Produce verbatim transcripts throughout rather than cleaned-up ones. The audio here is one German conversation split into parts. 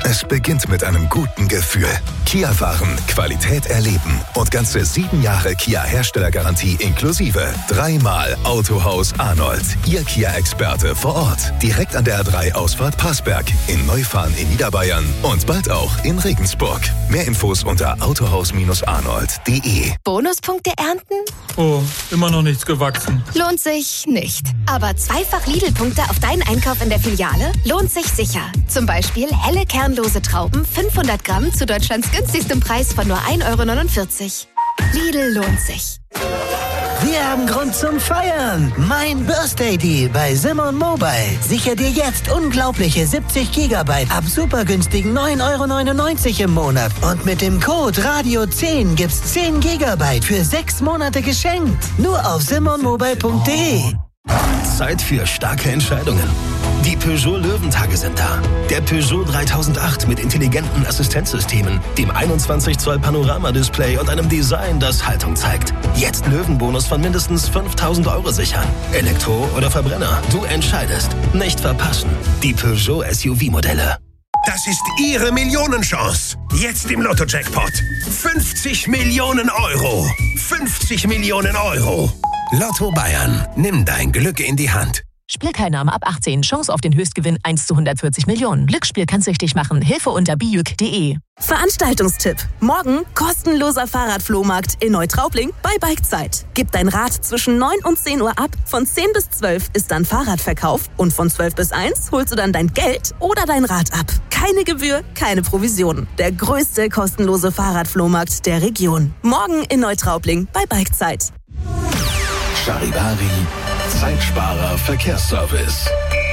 Es beginnt mit einem guten Gefühl. Kia fahren, Qualität erleben und ganze sieben Jahre Kia-Herstellergarantie inklusive. Dreimal Autohaus Arnold. Ihr Kia-Experte vor Ort. Direkt an der A drei Ausfahrt Passberg. In Neufahren in Niederbayern und bald auch in Regensburg. Mehr Infos unter autohaus arnold punkt de. Bonuspunkte ernten? Oh, immer noch nichts gewachsen. Lohnt sich nicht. Aber zweifach Lidl-Punkte auf deinen Einkauf in der Filiale lohnt sich sicher. Zum Beispiel helle kernlose Trauben, fünfhundert Gramm zu Deutschlands günstigstem Preis von nur ein Euro neunundvierzig. Lidl lohnt sich. Wir haben Grund zum Feiern. Mein Birthday Deal bei Simon Mobile. Sicher dir jetzt unglaubliche siebzig Gigabyte ab super günstigen neun Euro neunundneunzig im Monat. Und mit dem Code Radio zehn gibt's zehn Gigabyte für sechs Monate geschenkt. Nur auf simon mobile punkt de. Zeit für starke Entscheidungen. Die Peugeot Löwentage sind da. Der Peugeot dreitausendacht mit intelligenten Assistenzsystemen, dem einundzwanzig Zoll Panoramadisplay und einem Design, das Haltung zeigt. Jetzt Löwenbonus von mindestens fünftausend Euro sichern. Elektro oder Verbrenner, du entscheidest. Nicht verpassen. Die Peugeot S U V-Modelle. Das ist Ihre Millionenchance. Jetzt im Lotto-Jackpot. fünfzig Millionen Euro. fünfzig Millionen Euro. Lotto Bayern. Nimm dein Glück in die Hand. Spielteilnahme ab achtzehn. Chance auf den Höchstgewinn eins zu hundertvierzig Millionen. Glücksspiel kann's süchtig machen. Hilfe unter bijuk punkt de. Veranstaltungstipp. Morgen kostenloser Fahrradflohmarkt in Neutraubling bei Bikezeit. Gib dein Rad zwischen neun und zehn Uhr ab. Von zehn bis zwölf ist dann Fahrradverkauf. Und von zwölf bis eins holst du dann dein Geld oder dein Rad ab. Keine Gebühr, keine Provision. Der größte kostenlose Fahrradflohmarkt der Region. Morgen in Neutraubling bei Bikezeit. Charivari, Zeitsparer Verkehrsservice.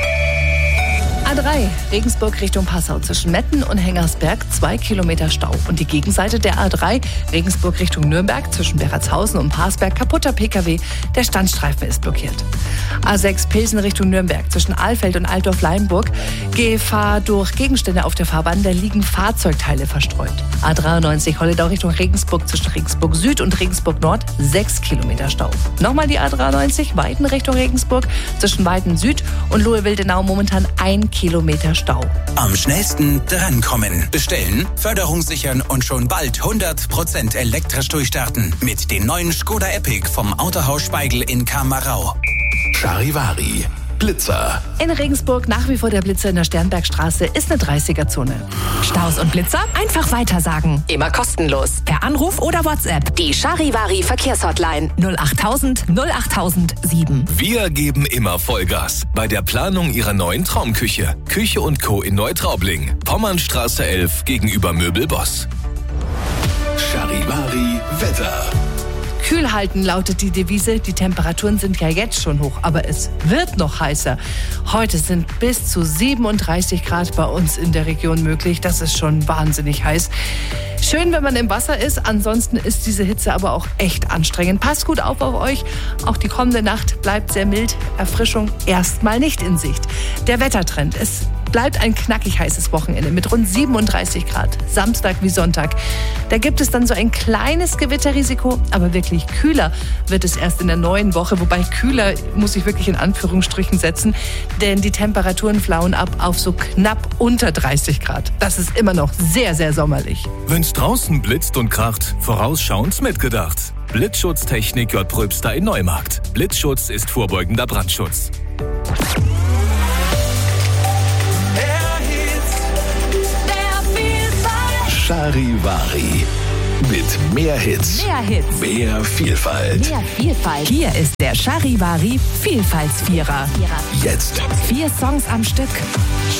A drei, Regensburg Richtung Passau zwischen Metten und Hengersberg, zwei Kilometer Stau. Und die Gegenseite der A drei, Regensburg Richtung Nürnberg zwischen Beratshausen und Parsberg, kaputter P K W, der Standstreifen ist blockiert. A sechs, Pilsen Richtung Nürnberg zwischen Alfeld und Altdorf-Leienburg, Gefahr durch Gegenstände auf der Fahrbahn, da liegen Fahrzeugteile verstreut. A dreiundneunzig, Holledau Richtung Regensburg zwischen Regensburg Süd und Regensburg Nord, sechs Kilometer Stau. Nochmal die A dreiundneunzig, Weiden Richtung Regensburg zwischen Weiden Süd und Lohe-Wildenau momentan ein Kilometer Stau. Am schnellsten drankommen. Bestellen, Förderung sichern und schon bald hundert Prozent elektrisch durchstarten. Mit den neuen Skoda Epic vom Autohaus Speigl in Kamarau. Charivari, Blitzer. In Regensburg nach wie vor der Blitzer in der Sternbergstraße ist eine dreißiger-Zone. Staus und Blitzer? Einfach weitersagen. Immer kostenlos. Per Anruf oder WhatsApp. Die Charivari Verkehrshotline null achttausend null achttausend sieben. Wir geben immer Vollgas bei der Planung Ihrer neuen Traumküche. Küche und Co. in Neutraubling. Pommernstraße elf gegenüber Möbelboss. Charivari Wetter. Kühl halten lautet die Devise. Die Temperaturen sind ja jetzt schon hoch, aber es wird noch heißer. Heute sind bis zu siebenunddreißig Grad bei uns in der Region möglich. Das ist schon wahnsinnig heiß. Schön, wenn man im Wasser ist. Ansonsten ist diese Hitze aber auch echt anstrengend. Passt gut auf auf euch. Auch die kommende Nacht bleibt sehr mild. Erfrischung erstmal nicht in Sicht. Der Wettertrend. Es bleibt ein knackig heißes Wochenende mit rund siebenunddreißig Grad. Samstag wie Sonntag. Da gibt es dann so ein kleines Gewitterrisiko, aber wirklich kühler wird es erst in der neuen Woche. Wobei kühler muss ich wirklich in Anführungsstrichen setzen, denn die Temperaturen flauen ab auf so knapp unter dreißig Grad. Das ist immer noch sehr, sehr sommerlich. Wenn's draußen blitzt und kracht, vorausschauend mitgedacht. Blitzschutztechnik J. Pröbster in Neumarkt. Blitzschutz ist vorbeugender Brandschutz. Charivari. Mit mehr Hits. Mehr Hits. Mehr Vielfalt. Mehr Vielfalt. Hier ist der Charivari Vielfaltsvierer. Jetzt. Vier Songs am Stück.